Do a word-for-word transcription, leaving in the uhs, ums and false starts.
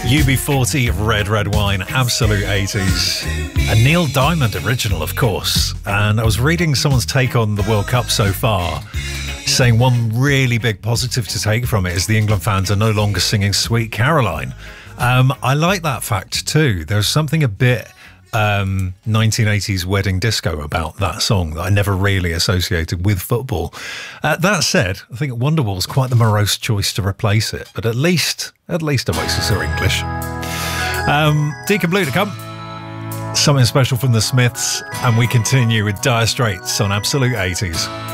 U B forty of Red Red Wine, absolute eighties. A Neil Diamond original, of course. And I was reading someone's take on the World Cup so far, saying one really big positive to take from it is the England fans are no longer singing Sweet Caroline. Um, I like that fact too. There's something a bit um, nineteen eighties wedding disco about that song that I never really associated with football. Uh, that said, I think Wonderwall's quite the morose choice to replace it, but at least, at least Oasis are English. Um, Deacon Blue to come. Something special from the Smiths, and we continue with Dire Straits on Absolute eighties.